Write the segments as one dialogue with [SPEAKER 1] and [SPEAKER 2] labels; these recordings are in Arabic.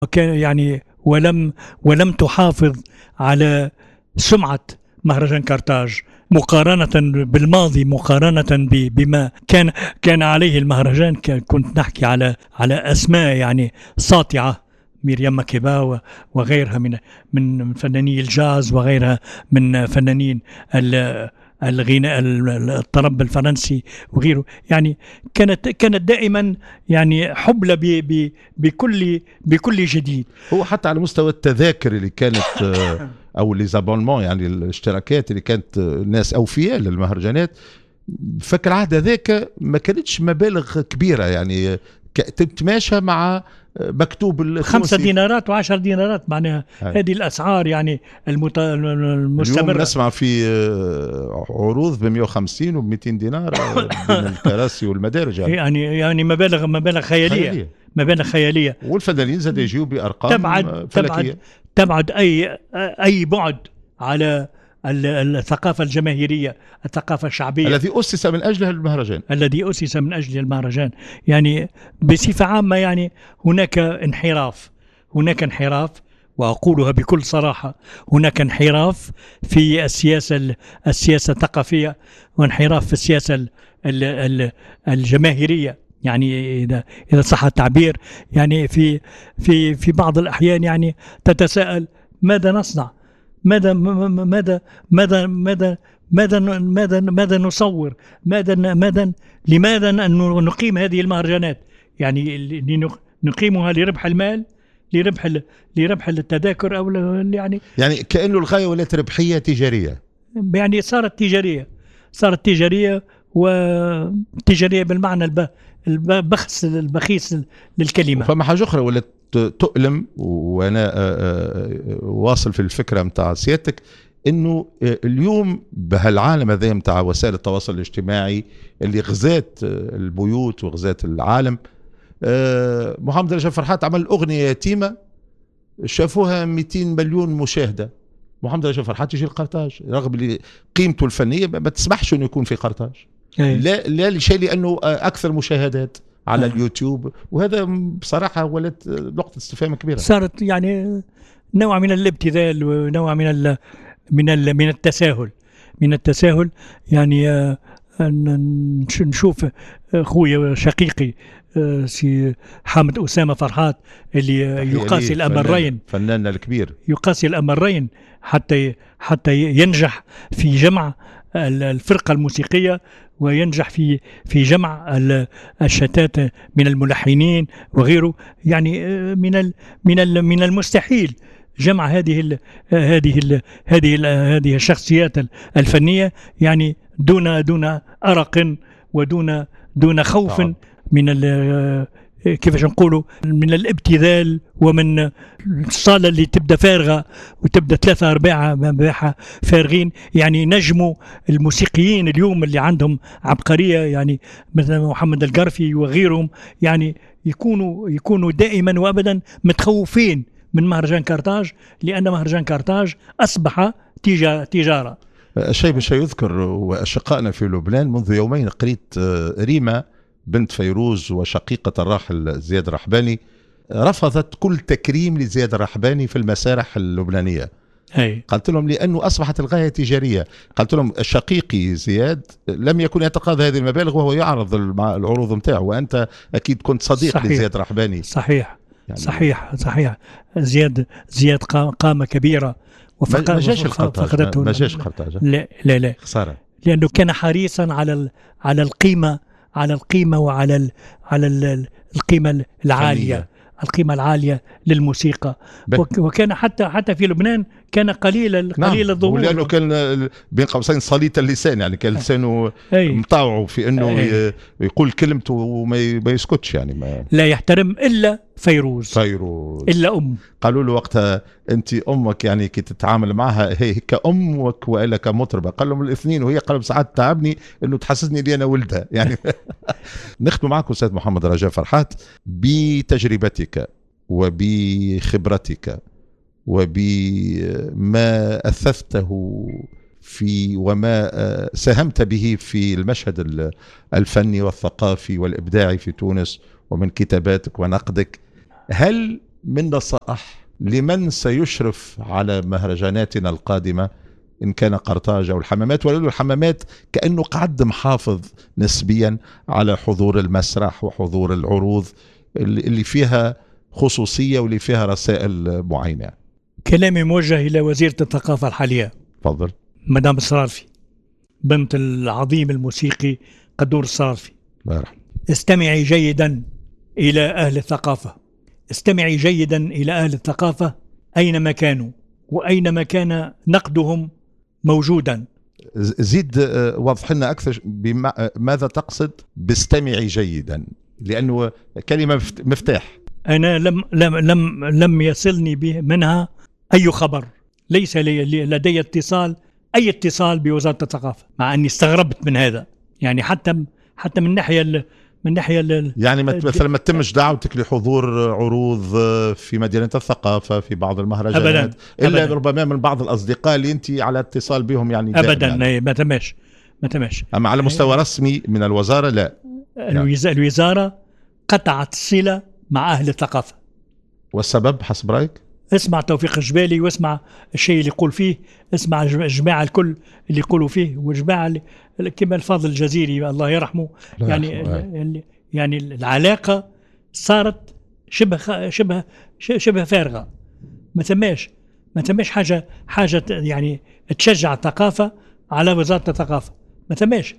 [SPEAKER 1] كان يعني ولم تحافظ على سمعة مهرجان كارتاج مقارنة بالماضي، مقارنة بما كان عليه المهرجان. كنت نحكي على أسماء يعني ساطعة، مريم مكيبا وغيرها من فناني الجاز، وغيرها من فنانين الغناء الطرب الفرنسي وغيره. يعني كانت دائما يعني حبلى بكل جديد.
[SPEAKER 2] هو حتى على مستوى التذاكر اللي كانت او لي زابونمون، يعني الاشتراكات اللي كانت الناس اوفياء للمهرجانات، فاكر العهد هذاك ما كانتش مبالغ كبيره، يعني تتماشى مع مكتوب
[SPEAKER 1] 5 دينارات و10 دينارات معناها. هذه الأسعار يعني المستمرة.
[SPEAKER 2] اليوم نسمع في عروض ب 150 و 200 دينار بين الكراسي والمدارج،
[SPEAKER 1] يعني مبالغ خيالية. مبالغ خيالية.
[SPEAKER 2] والفنانين زاد يجيوا بأرقام فلكية.
[SPEAKER 1] تبعد أي بعد على الثقافة الجماهيرية، الثقافة الشعبية
[SPEAKER 2] الذي أسس من أجلها المهرجان. يعني بصفة عامة يعني هناك انحراف، وأقولها بكل صراحة، هناك انحراف في السياسة الثقافية، وانحراف في السياسة الجماهيرية. يعني إذا صح التعبير، يعني في بعض الأحيان يعني تتساءل ماذا نصنع؟ ماذا نصور؟ لماذا نقيم هذه المهرجانات؟ يعني نقيمها لربح المال، لربح التذاكر، أو يعني كأنه الغاية ولات ربحية تجارية.
[SPEAKER 1] يعني صارت تجارية وتجارية بالمعنى البخيس للكلمة.
[SPEAKER 2] فما حاجة أخرى ولات تؤلم، وأنا واصل في الفكرة متاع سيادتك، إنه اليوم بهالعالم هذا متاع وسائل التواصل الاجتماعي اللي غزات البيوت وغزات العالم، محمد رجب فرحات عمل أغنية يتيمة شافوها 200 مليون مشاهدة. محمد رجب فرحات يجي القرطاج رغم قيمته الفنية ما تسمحش إنه يكون في قرطاج. لا لشيء، لأنه أكثر مشاهدات على اليوتيوب، وهذا بصراحة ولد نقطة استفهام كبيرة.
[SPEAKER 1] صارت يعني نوع من الابتذال، ونوع من التساهل. يعني نشوف خويا شقيقي سي حامد أسامة فرحات اللي يقاسي الأمرين،
[SPEAKER 2] فناننا الكبير،
[SPEAKER 1] يقاسي الأمرين حتى ينجح في جمع الفرقة الموسيقية، وينجح في جمع الشتات من الملحنين وغيره. يعني من المستحيل جمع هذه الشخصيات الفنية، يعني دون أرق ودون خوف من كيفاش نقولوا من الابتذال، ومن الصالة اللي تبدأ فارغة وتبدأ 3-4 فارغين. يعني نجموا الموسيقيين اليوم اللي عندهم عبقرية، يعني مثل محمد القرفي وغيرهم، يعني يكونوا دائما وأبدا متخوفين من مهرجان كارتاج، لأن مهرجان كارتاج أصبح تجارة.
[SPEAKER 2] الشيء مش يذكر، وأشقائنا في لبنان منذ يومين قريت ريما بنت فيروز وشقيقة الراحل زياد رحباني رفضت كل تكريم لزياد رحباني في المسارح اللبنانية. قلت لهم لأنه أصبحت الغاية تجارية. قلت لهم شقيقي زياد لم يكن يتقاضى هذه المبالغ وهو يعرض العروض متاعه، وأنت أكيد كنت صديق لزياد رحباني.
[SPEAKER 1] صحيح يعني صحيح. زياد قامة كبيرة،
[SPEAKER 2] ما جاش قرطاج.
[SPEAKER 1] لا
[SPEAKER 2] خسارة،
[SPEAKER 1] لأنه كان حريصا على القيمة وعلى القيمة العالية، القيمة العالية للموسيقى. وكان حتى في لبنان كان قليل الظهور،
[SPEAKER 2] لأنه كان بين قوسين صليت اللسان، يعني كان لسانه مطاوعه في أنه يقول كلمته وما يسكتش، يعني
[SPEAKER 1] لا يحترم إلا فيروز إلا
[SPEAKER 2] قالوا له وقتها أنت أمك يعني كي تتعامل معها هي كأمك وإلا كمطربة؟ قال لهم الاثنين، وهي قال ساعات تعبني أنه تحسسني لي أنا ولدها يعني. نختم معكم أستاذ محمد رجب فرحات بتجربتك وبخبرتك وبما أثثته في وما ساهمت به في المشهد الفني والثقافي والإبداعي في تونس، ومن كتاباتك ونقدك. هل من نصائح لمن سيشرف على مهرجاناتنا القادمة، إن كان قرطاج أو الحمامات، ولو الحمامات كأنه قعد محافظ نسبيا على حضور المسرح وحضور العروض اللي فيها خصوصية واللي فيها رسائل معينة.
[SPEAKER 1] كلامي موجه إلى وزيرة الثقافة الحالية،
[SPEAKER 2] تفضل.
[SPEAKER 1] مدام الصرافي، بنت العظيم الموسيقي قدور الصرافي،
[SPEAKER 2] الله يرحمه.
[SPEAKER 1] استمعي جيدا إلى أهل الثقافة، استمعي جيدا إلى أهل الثقافة أينما كانوا وأينما كان نقدهم موجودا.
[SPEAKER 2] زيد وضح لنا أكثر ماذا تقصد باستمعي جيدا، لأنه كلمة مفتاح.
[SPEAKER 1] أنا لم يصلني منها أي خبر، ليس لدي أي اتصال بوزارة الثقافة، مع أني استغربت من هذا. يعني حتى من ناحية
[SPEAKER 2] يعني مثلا ما تتمش دعوتك لحضور عروض في مدينة الثقافة في بعض المهرجانات إلا ربما من بعض الأصدقاء اللي أنت على اتصال بهم يعني
[SPEAKER 1] أبدا
[SPEAKER 2] يعني.
[SPEAKER 1] ما تمش.
[SPEAKER 2] أما على مستوى رسمي من الوزارة لا.
[SPEAKER 1] الوزارة قطعت الصلة مع أهل الثقافة.
[SPEAKER 2] والسبب حسب رأيك؟
[SPEAKER 1] اسمع توفيق الجبالي واسمع الشيء اللي يقول فيه، اسمع الجماعة الكل اللي يقولوا فيه، والجماعة كما الفاضل الجزيري الله يرحمه. يعني العلاقة صارت شبه فارغة. ما ثماش حاجة يعني تشجع الثقافة على وزارة الثقافة. ما ثماش.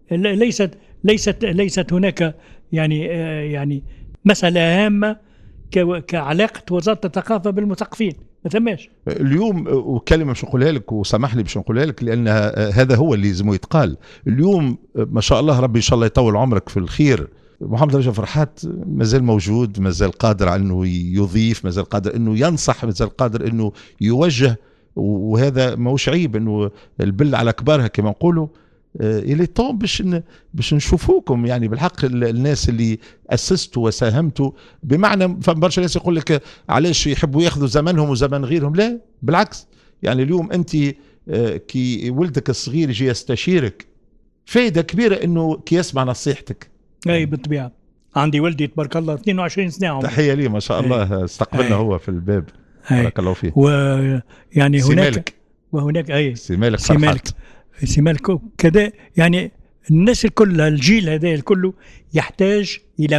[SPEAKER 1] ليست هناك يعني مسألة هامة كعلاقة وزارة الثقافة بالمثقفين. ما ثماش
[SPEAKER 2] اليوم. وكلمة باش نقولها لك وسمح لي باش نقولها لك، لأن هذا هو اللي لازم يتقال اليوم. ما شاء الله ربي إن شاء الله يطول عمرك في الخير. محمد رجب فرحات مازال موجود، مازال قادر على أنه يضيف، مازال قادر أنه ينصح، مازال قادر أنه يوجه، وهذا موش عيب أنه البل على كبارها كما نقولوا. إلي طون باش نشوفوكم يعني بالحق الناس اللي أسستوا وساهمتوا. بمعنى فبرشا ناس يقول لك علاش يحبوا ياخذوا زمنهم وزمن غيرهم، لا بالعكس. يعني اليوم أنت كي ولدك الصغير يجي يستشيرك فايدة كبيرة أنه كي يسمع نصيحتك.
[SPEAKER 1] أي بالطبيعة. عندي ولدي تبارك الله 22 سنة عمره.
[SPEAKER 2] تحية لي ما شاء الله. استقبلنا هو في الباب. بارك الله فيه.
[SPEAKER 1] ويعني وهناك أي سمالك كذا. يعني الناس الكل، الجيل هذا الكل يحتاج إلى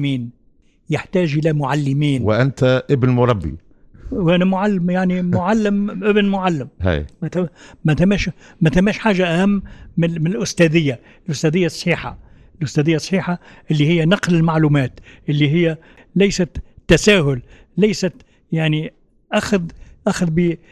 [SPEAKER 1] معلمين.
[SPEAKER 2] وأنت ابن مربي
[SPEAKER 1] وأنا معلم، يعني معلم ابن معلم.
[SPEAKER 2] هاي.
[SPEAKER 1] ما تماش حاجة أهم من الأستاذية الصحيحة اللي هي نقل المعلومات، اللي هي ليست تساهل، ليست يعني أخذ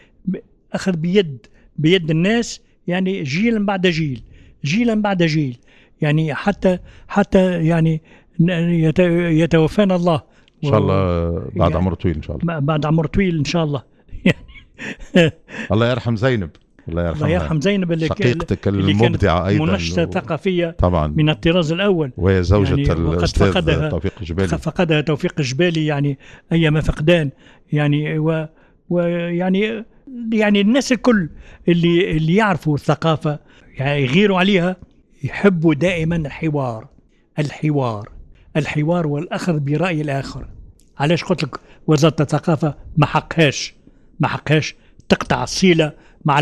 [SPEAKER 1] بيد الناس، يعني جيلا بعد جيل يعني حتى يعني يتوفانا الله
[SPEAKER 2] إن شاء الله بعد عمر طويل إن شاء الله.
[SPEAKER 1] بعد عمر طويل إن شاء الله.
[SPEAKER 2] الله يرحم زينب. الله يرحم زينب شقيقتك المبدعة أيضا،
[SPEAKER 1] منشطة ثقافية
[SPEAKER 2] طبعا
[SPEAKER 1] من الطراز الأول،
[SPEAKER 2] وهي زوجة
[SPEAKER 1] يعني
[SPEAKER 2] الأستاذ توفيق الجبالي.
[SPEAKER 1] فقدها توفيق الجبالي يعني أيام فقدان. يعني ويعني الناس الكل اللي يعرفوا الثقافة يعني يغيروا عليها، يحبوا دائما الحوار والأخذ برأي الآخر. علاش قلت لك وزارة الثقافة ما حقهاش تقطع الصلة مع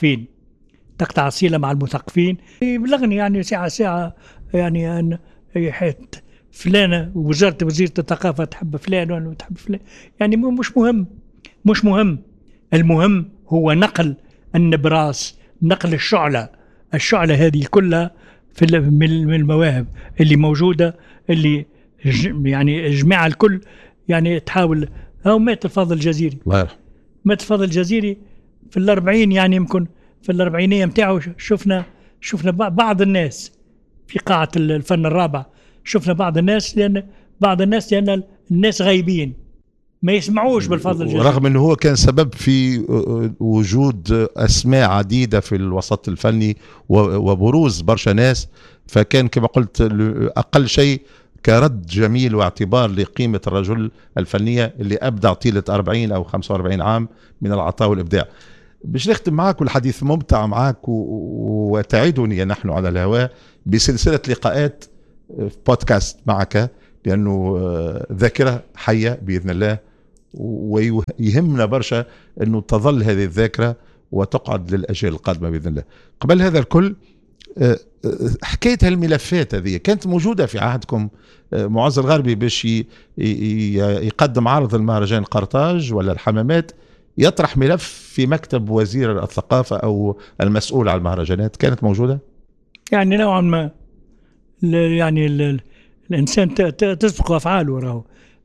[SPEAKER 1] المثقفين. يبلغني يعني ساعة يعني أن فلانة وزيرة الثقافة تحب فلان ولا تحب فلان، يعني مش مهم. المهم هو نقل النبراس، نقل الشعلة هذه كلها من المواهب اللي موجودة، اللي يعني جماعة الكل يعني تحاول. هو مات الفاضل الجزيري،
[SPEAKER 2] الله يرحمه.
[SPEAKER 1] مات الفاضل الجزيري في 40، يعني يمكن في 40 متاعه شفنا بعض الناس في قاعة الفن الرابع. شفنا بعض الناس لأن الناس غايبين ما يسمعوش بالفضل الجزيري،
[SPEAKER 2] رغم أنه هو كان سبب في وجود أسماء عديدة في الوسط الفني وبروز برشا ناس. فكان كما قلت أقل شيء كرد جميل واعتبار لقيمة الرجل الفنية اللي أبدع طيلة 40 أو 45 عام من العطاء والإبداع. باش نختم معك والحديث ممتع معك، وتعدني نحن على الهواء بسلسلة لقاءات بودكاست معك، لأنه ذاكرة حية بإذن الله، ويهمنا برشا أنه تظل هذه الذاكرة وتقعد للأجيال القادمة بإذن الله. قبل هذا الكل، حكاية الملفات هذه كانت موجودة في عهدكم معز الغربي باش يقدم عرض المهرجان قرطاج ولا الحمامات، يطرح ملف في مكتب وزير الثقافة أو المسؤول عن المهرجانات؟ كانت موجودة؟
[SPEAKER 1] يعني نوعا ما يعني الإنسان تسبق أفعاله راهو.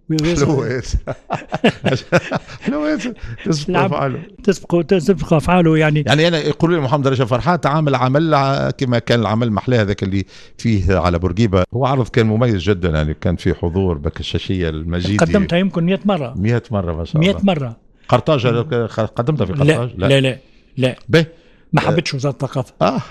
[SPEAKER 1] تسبق أفعاله يعني
[SPEAKER 2] أنا يقولوا لي محمد رجب فرحات عامل عمل كما كان العمل محلاه هذاك اللي فيه على بورقيبة، هو عرض كان مميز جدا، يعني كان في حضور بكشاشية المجيدي،
[SPEAKER 1] قدمتها يمكن 100 مرة
[SPEAKER 2] 100 مرة ما شاء الله.
[SPEAKER 1] 100 مرة.
[SPEAKER 2] قرطاج قدمتها في قرطاج؟
[SPEAKER 1] لا
[SPEAKER 2] به
[SPEAKER 1] ما حبيتش وزارة الثقافة.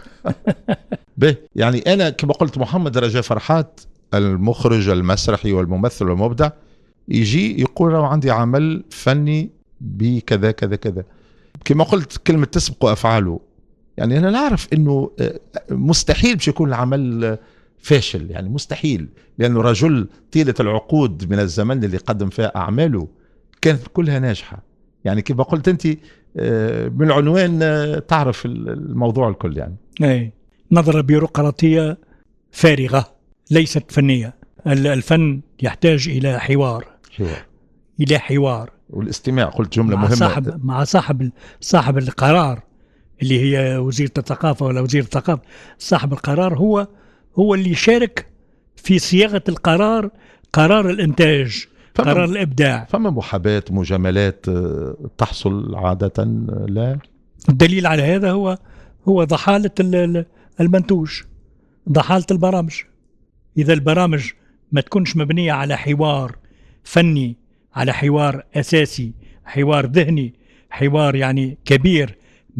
[SPEAKER 2] به يعني أنا كما قلت محمد رجب فرحات المخرج المسرحي والممثل والمبدع يجي يقول عندي عمل فني بكذا كذا كذا، كما قلت كلمة تسبق أفعاله. يعني أنا نعرف أنه مستحيل باش يكون العمل فاشل، يعني مستحيل، لأنه رجل طيلة العقود من الزمن اللي قدم فيها أعماله كانت كلها ناجحة. يعني كما قلت أنت من العنوان تعرف الموضوع الكل. يعني
[SPEAKER 1] أي نظرة بيروقراطية فارغة ليست فنية. الفن يحتاج إلى حوار. إلى حوار
[SPEAKER 2] والاستماع. قلت جملة مهمة
[SPEAKER 1] مع صاحب القرار اللي هي وزيرة الثقافة ولا وزير الثقافة. صاحب القرار هو اللي يشارك في صياغة القرار، قرار الإنتاج، قرار الإبداع.
[SPEAKER 2] فما محاباة مجاملات تحصل عادة؟ لا.
[SPEAKER 1] الدليل على هذا هو ضحالة المنتوج، ضحالة البرامج. إذا البرامج ما تكونش مبنية على حوار فني، على حوار أساسي، حوار ذهني، حوار يعني كبير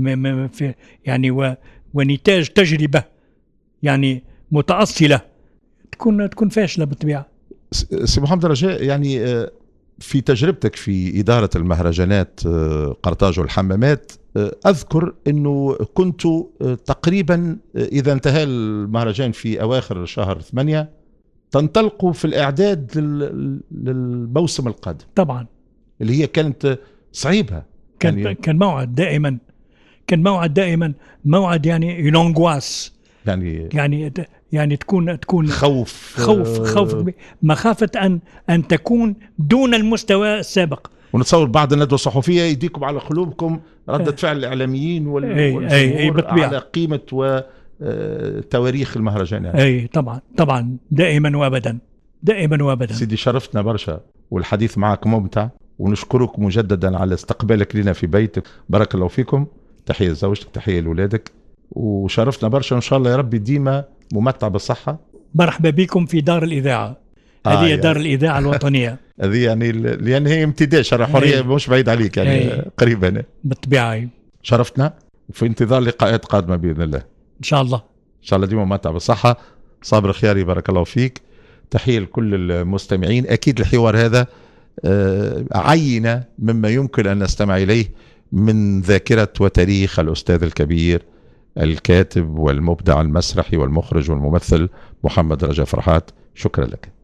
[SPEAKER 1] يعني ونتاج تجربة يعني متأصلة، تكون فاشلة بالطبيعة.
[SPEAKER 2] سي محمد رجاء، يعني في تجربتك في إدارة المهرجانات قرطاج والحمامات، أذكر أنه كنت تقريبا إذا انتهى المهرجان في أواخر شهر 8 تنطلقوا في الإعداد للموسم القادم.
[SPEAKER 1] طبعا
[SPEAKER 2] اللي هي كانت صعيبة.
[SPEAKER 1] كان موعد دائما، موعد يعني يونغواس، يعني تكون خوف مخافة أن تكون دون المستوى السابق.
[SPEAKER 2] ونتصور بعد الندوة الصحفية يديكم على قلوبكم ردة فعل الإعلاميين والجمهور على قيمة وتواريخ المهرجان. يعني.
[SPEAKER 1] أي طبعا دائما وابدا.
[SPEAKER 2] سيدي شرفتنا برشا، والحديث معك ممتع، ونشكرك مجددا على استقبالك لنا في بيتك. بارك الله فيكم. تحية لزوجتك، تحية لولادك، وشرفتنا برشا. إن شاء الله يا ربي ديما ممتع بالصحة.
[SPEAKER 1] مرحبا بكم في دار الإذاعة. هذه يعني دار الإذاعة الوطنية.
[SPEAKER 2] هذه يعني لأن هي امتداد شرح حرية مش بعيد عليك، يعني قريبا بالطبيعة. شرفتنا، وفي انتظار لقاءات قادمة بإذن الله. إن شاء الله ديما ممتع بالصحة. صابر خياري، بارك الله فيك. تحية لكل المستمعين. أكيد الحوار هذا عينة مما يمكن أن نستمع إليه من ذاكرة وتاريخ الأستاذ الكبير الكاتب والمبدع المسرحي والمخرج والممثل محمد رجب فرحات. شكرا لك.